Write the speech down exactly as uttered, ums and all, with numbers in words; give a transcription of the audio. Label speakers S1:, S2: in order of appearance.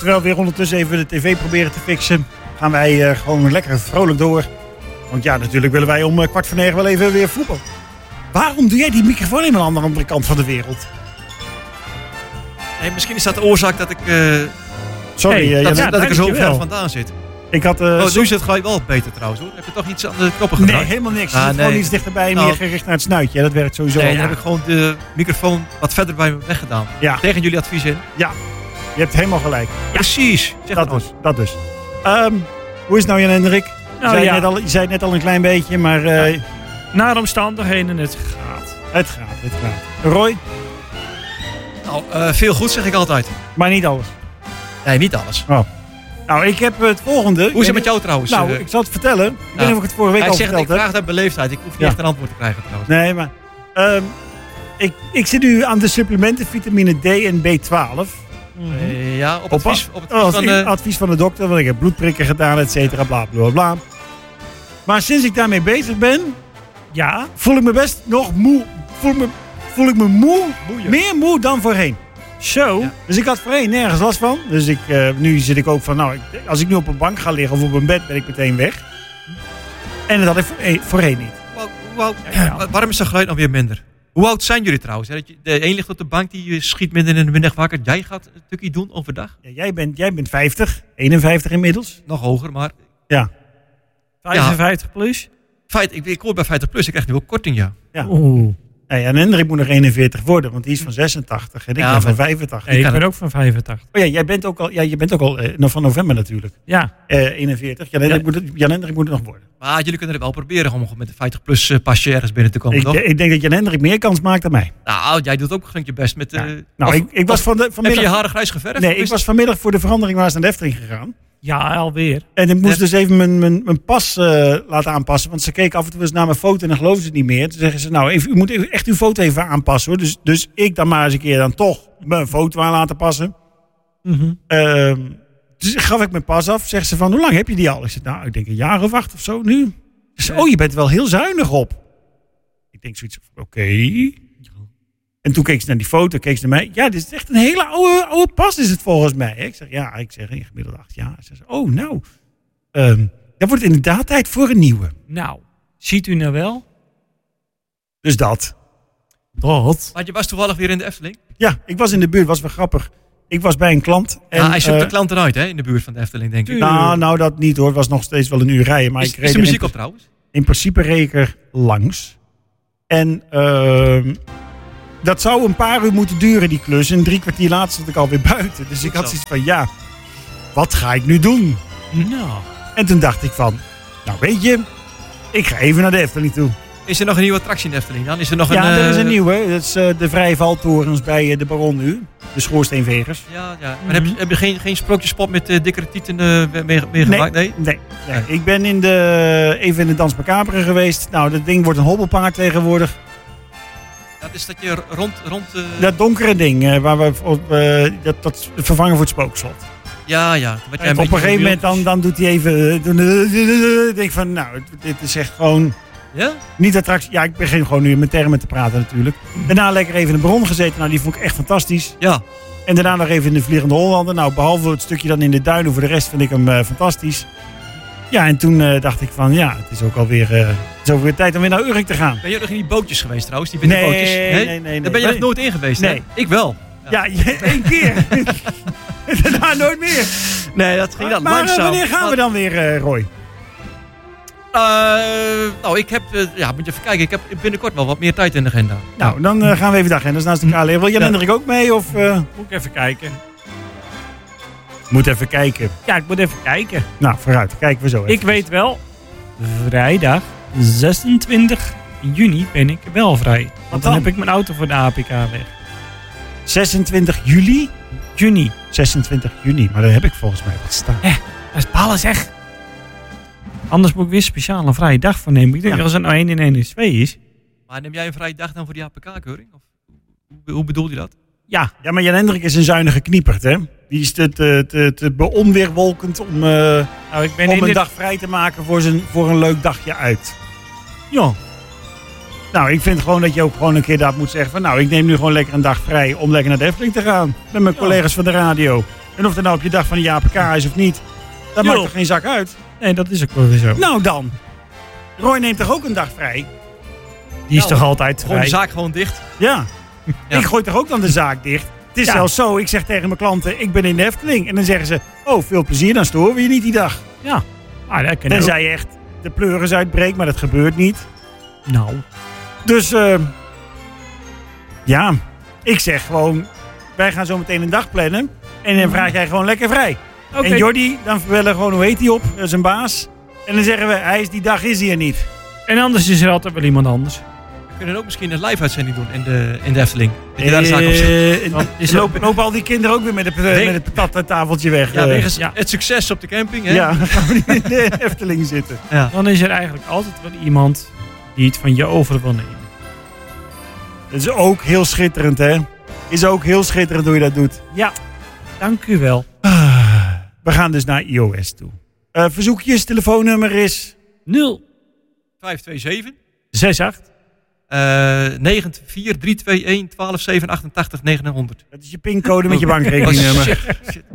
S1: terwijl we weer ondertussen even de tv proberen te fixen, gaan wij uh, gewoon lekker vrolijk door. Want ja, natuurlijk willen wij om uh, kwart voor negen wel even weer voetbal. Waarom doe jij die microfoon helemaal aan de andere kant van de wereld?
S2: Nee, misschien is dat de oorzaak dat ik, uh,
S1: Sorry,
S2: hey,
S1: uh,
S2: dat,
S1: ja,
S2: dat ik er zo ver
S1: wel.
S2: vandaan zit.
S1: Ik had, uh,
S2: oh, nu
S1: zo...
S2: is het gelijk wel beter trouwens hoor. Heb je toch iets aan de knoppen gedraaid?
S1: Nee, helemaal niks.
S2: Ah,
S1: Je zit
S2: nee.
S1: gewoon iets dichterbij en
S2: nou,
S1: meer gericht naar het snuitje. Dat werkt sowieso.
S2: Nee,
S1: al.
S2: dan heb ik gewoon de microfoon wat verder bij me weggedaan.
S1: Ja.
S2: Tegen jullie advies in.
S1: Ja, je hebt helemaal gelijk.
S2: Ja. Precies. Zeg
S1: dat,
S2: dat
S1: dus, dat dus. Um, hoe is het nou, Jan Hendrik?
S3: Nou,
S1: je, zei
S3: ja.
S1: net al, je zei het net al een klein beetje, maar... Uh,
S3: ja. Naar omstandigheden, het gaat.
S1: Het gaat, het gaat. Roy?
S2: Nou, uh, veel goed zeg ik altijd.
S1: Maar niet alles.
S2: Nee, niet alles.
S1: Oh. Nou, ik heb het volgende.
S2: Hoe is het met jou trouwens?
S1: Nou,
S2: uh,
S1: ik zal het vertellen. Ik
S2: nou,
S1: weet niet of ik het vorige week
S2: hij
S1: al
S2: zegt,
S1: verteld heb.
S2: Ik vraag het uit beleefdheid. Ik hoef niet
S1: ja.
S2: echt een antwoord te krijgen trouwens.
S1: Nee, maar... Um, ik, ik zit nu aan de supplementen vitamine D en B twaalf.
S2: Mm-hmm. Uh, ja, op advies, op advies,
S1: oh,
S2: van, uh,
S1: advies van de dokter. Want ik heb bloedprikken gedaan, et cetera, bla, bla, bla. Maar sinds ik daarmee bezig ben... Ja, voel ik me best nog moe. Voel ik me, voel ik me moe. Boeien. Meer moe dan voorheen. Zo. Ja. Dus ik had voorheen nergens last van. Dus ik, uh, nu zit ik ook van, nou, als ik nu op een bank ga liggen of op een bed, ben ik meteen weg. En dat had ik voorheen, voorheen niet.
S2: Wow, wow. Ja, ja. Waarom is dat geluid nou weer minder? Hoe oud zijn jullie trouwens? De een ligt op de bank, die schiet midden in de middag wakker. Jij gaat een stukje doen overdag?
S1: Ja, jij, bent, jij bent vijftig, eenenvijftig inmiddels.
S2: Nog hoger, maar...
S1: Ja.
S3: vijfenvijftig ja. plus?
S2: Feit, ik, ik hoor bij vijftig plus, ik krijg nu ook korting, ja.
S1: Ja. Oeh. Ja, en Hendrik moet nog eenenveertig worden, want die is van zesentachtig en ik ja, ben van vijfentachtig.
S3: Nee, ik ben ook van vijfentachtig.
S1: Oh ja, jij bent ook al, ja, je bent ook al uh, van november natuurlijk.
S3: Ja.
S1: Uh, eenenveertig. Jan Hendrik, ja. moet, het, Jan Hendrik moet het nog worden.
S2: Maar jullie kunnen het wel proberen om met de vijftig plus uh, pasje ergens binnen te komen,
S1: ik,
S2: toch?
S1: Ik denk dat Jan Hendrik meer kans maakt dan mij.
S2: Nou, jij doet ook flink je best met... Uh,
S1: ja. Nou,
S2: of,
S1: ik, ik was van de, vanmiddag...
S2: Heb je je haren grijs geverfd?
S1: Nee, ik was vanmiddag voor de verandering waar ze naar de Efteling gegaan.
S3: Ja, alweer.
S1: En ik moest Net. dus even mijn, mijn, mijn pas uh, laten aanpassen. Want ze keken af en toe eens naar mijn foto en dan geloofden ze het niet meer. Toen zeggen ze, nou, even, u moet echt uw foto even aanpassen hoor. Dus, dus ik dan maar eens een keer dan toch mijn foto aan laten passen.
S3: Mm-hmm.
S1: Uh, dus gaf ik mijn pas af. Zeggen ze van, hoe lang heb je die al? Ik zeg, nou, ik denk een jaar of acht of zo nu. Dus, oh, je bent er wel heel zuinig op. Ik denk zoiets van, oké. Okay. En toen keek ze naar die foto, keek ze naar mij. Ja, dit is echt een hele oude, oude pas is het volgens mij. Ik zeg, ja, ik zeg, gemiddeld acht jaar. Ze zei, oh, nou, um, dan wordt het inderdaad tijd voor een nieuwe.
S3: Nou, ziet u nou wel?
S1: Dus dat.
S3: Dat.
S2: Maar je was toevallig weer in de Efteling?
S1: Ja, ik was in de buurt, was wel grappig. Ik was bij een klant. En,
S2: ja, hij zoekt
S1: uh,
S2: de klant eruit, hè, in de buurt van de Efteling, denk ik.
S1: Nou, nou, dat niet hoor. Het was nog steeds wel een uur rijden. Maar
S2: is,
S1: ik reed
S2: is de muziek
S1: in,
S2: op trouwens?
S1: In principe reed ik er langs. En... Uh, dat zou een paar uur moeten duren, die klus. En drie kwartier later zat ik alweer buiten. Dus ik had zoiets van, ja, wat ga ik nu doen?
S3: Nou.
S1: En toen dacht ik van, nou weet je, ik ga even naar de Efteling toe.
S2: Is er nog een nieuwe attractie in de Efteling dan? Is er nog
S1: ja,
S2: een,
S1: er is
S2: uh,
S1: een nieuwe. Dat is uh, de vrije valtorens bij uh, de Baron nu. De schoorsteenvegers.
S2: Ja, ja. Maar mm-hmm. heb, je, heb je geen, geen sprookjespot met uh, dikkere tieten uh, meegemaakt?
S1: Nee, nee, nee, nee. Ik ben in de, even in de Dans Macabre geweest. Nou, dat ding wordt een hobbelpaard tegenwoordig.
S2: Dat is dat je rond... rond uh...
S1: Dat donkere ding, uh, waar we uh, dat, dat vervangen voor het spookslot.
S2: Ja, ja. Wat jij
S1: en op een gegeven moment dan, dan doet hij even... Ik denk van, nou, dit is echt gewoon...
S2: Ja?
S1: Niet attractie. Ja, ik begin gewoon nu met termen te praten natuurlijk. Daarna lekker even in de Baron gezeten. Nou, die vond ik echt fantastisch.
S2: Ja.
S1: En daarna nog even in de Vliegende Hollander. Nou, behalve het stukje dan in de duinen. Voor de rest vind ik hem uh, fantastisch. Ja, en toen uh, dacht ik van, ja, het is ook alweer, uh, het is ook weer tijd om weer naar Urk te gaan.
S2: Ben je nog in die bootjes geweest trouwens? Die binnenbootjes?
S1: Nee, nee, nee, nee.
S2: Daar ben je nog nooit in geweest,
S1: nee.
S2: hè? Ik wel.
S1: Ja, ja één keer. Daarna nooit meer.
S2: Nee, dat ging dan
S1: maar,
S2: langzaam.
S1: Maar wanneer gaan maar... we dan weer, uh, Roy?
S2: Uh, nou, ik heb, uh, ja, moet je even kijken. Ik heb binnenkort wel wat meer tijd in de agenda.
S1: Nou, dan uh, gaan we even de agenda's naast elkaar leggen. Wil Jan Hendrik ook mee? Of, uh...
S3: Moet ik even kijken.
S1: Moet even kijken.
S3: Ja, ik moet even kijken.
S1: Nou, vooruit. Kijken we zo even.
S3: Ik weet wel, vrijdag zesentwintig juni ben ik wel vrij. Want dan? dan heb ik mijn auto voor de A P K weg.
S1: zesentwintig juli?
S3: Juni.
S1: zesentwintig juni, maar daar heb ik volgens mij wat staan.
S3: Hé, dat is ballen zeg. Anders moet ik weer speciaal een vrije dag voor nemen. Ik denk ja. dat als het nou één in één is twee is.
S2: Maar neem jij een vrije dag dan voor die A P K-keuring? Of hoe, hoe bedoel je dat?
S1: Ja. Ja, maar Jan Hendrik is een zuinige kniepert, hè? Die is te, te, te, te beonweerwolkend om, uh, nou, ik ben om een dit... dag vrij te maken voor, zijn, voor een leuk dagje uit. Ja. Nou, ik vind gewoon dat je ook gewoon een keer dat moet zeggen van... Nou, ik neem nu gewoon lekker een dag vrij om lekker naar de Efteling te gaan. Met mijn ja. collega's van de radio. En of dat nou op je dag van de J P K is of niet, dat
S3: Jo.
S1: maakt toch geen zak uit?
S3: Nee, dat is ook wel weer zo.
S1: Nou dan. Roy neemt toch ook een dag vrij?
S3: Die is
S2: Ja,
S3: toch altijd
S2: Gewoon de
S3: vrij?
S2: zaak gewoon dicht.
S1: Ja.
S2: Ja.
S1: Ik gooi toch ook dan de zaak dicht? Het is
S3: Ja.
S1: zelfs zo, ik zeg tegen mijn klanten, ik ben in de Efteling. En dan zeggen ze, oh, veel plezier, dan storen we je niet die dag.
S3: Ja. Ah, dat kan ook.
S1: Tenzij je echt de pleuris uitbreekt, maar dat gebeurt niet.
S3: Nou.
S1: Dus, eh, ja, ik zeg gewoon, wij gaan zo meteen een dag plannen. En dan vraag jij gewoon lekker vrij.
S3: Oké.
S1: En Jordi, dan bellen gewoon, hoe heet hij op? Dat is een baas. En dan zeggen we, hij is die dag is hij er niet.
S3: En anders is er altijd wel iemand anders.
S2: We kunnen ook misschien een live-uitzending doen in de, in de Efteling. Dat je daar de zaak op zet.
S1: Eh,
S3: Dan is
S1: Ze
S3: het-
S1: lopen, lopen al die kinderen ook weer met het,
S2: Nee.
S1: met het patattafeltje weg.
S2: Ja,
S1: eh.
S2: wegens
S3: ja.
S2: het succes op de camping. Hè?
S1: Ja, dan gaan we niet in de Efteling zitten.
S2: Ja.
S3: Dan is er eigenlijk altijd wel iemand die het van je over wil nemen.
S1: Dat is ook heel schitterend, hè? Is ook heel schitterend hoe je dat doet.
S3: Ja. Dank u wel.
S1: We gaan dus naar iOS toe. Eh, verzoekjes, telefoonnummer is...
S3: nul
S2: vijf twee zeven
S3: zes acht
S2: eh negen vier drie twee een twaalf zeven achtentachtig negenhonderd.
S1: Dat is je pincode met je bankrekeningnummer.
S2: Oh, shit. Shit.